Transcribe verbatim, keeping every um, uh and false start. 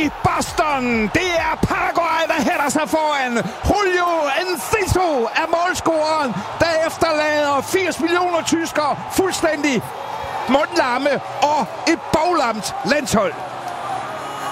i Boston. Det er Paraguay, der hætter sig foran. Julio Enciso er målscoreren, der efterlader firs millioner tyskere fuldstændig mundlamme og et boglamt landshold.